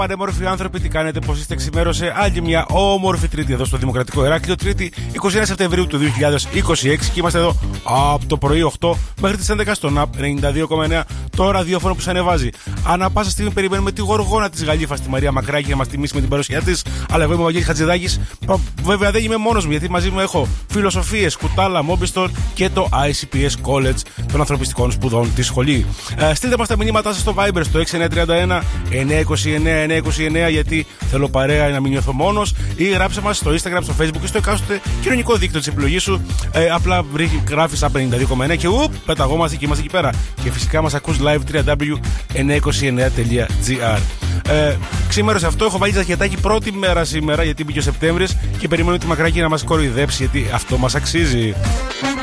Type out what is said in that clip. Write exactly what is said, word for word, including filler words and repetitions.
πανέμορφοι άνθρωποι, τι κάνετε, πώς είστε? Ξημέρωσε άλλη μια όμορφη Τρίτη εδώ στο Δημοκρατικό Ηράκλειο. Τρίτη εικοστή ενάτη Σεπτεμβρίου του δύο χιλιάδες είκοσι έξι και είμαστε εδώ από το πρωί οκτώ μέχρι τις έντεκα στον ΑΠ ενενήντα δύο κόμμα εννέα, το ραδιόφωνο που σε ανεβάζει. Ανά πάσα στιγμή περιμένουμε τη γοργόνα της Γαλήφας, τη Μαρία Μακράκη, να μας τιμήσει με την παρουσία της. Αλλά εγώ είμαι ο Βαγγέλης Χατζηδάκης. Βέβαια δεν είμαι μόνος μου, γιατί μαζί μου έχω φιλοσοφίες, κουτάλα, Mobistor και το άι σι πι ες College των Ανθρωπιστικών Σπουδών τη Σχολή. Ε, στείλτε μας τα μηνύματά σας στο Viber στο έξι εννιά τρία ένα εννιά είκοσι εννέα εννιά είκοσι εννέα, γιατί θέλω παρέα να μην νιώθω μόνος, ή γράψε μας στο Instagram, στο Facebook ή στο εκάστοτε κοινωνικό δίκτυο της επιλογής σου. Ε, απλά γράφεις από ενενήντα δύο κόμμα εννέα και ουπ, πεταγόμαστε και είμαστε εκεί πέρα. Και φυσικά μας ακούς live double-u double-u double-u τελεία εννιά είκοσι εννέα τελεία τζι άρ. Ε, ξημέρωσε αυτό, έχω βάλει ζακετάκι πρώτη μέρα σήμερα, γιατί μπήκε ο Σεπτέμβρης και περιμένω τη Μακράκη να μας κοροϊδέψει, γιατί αυτό μας αξίζει.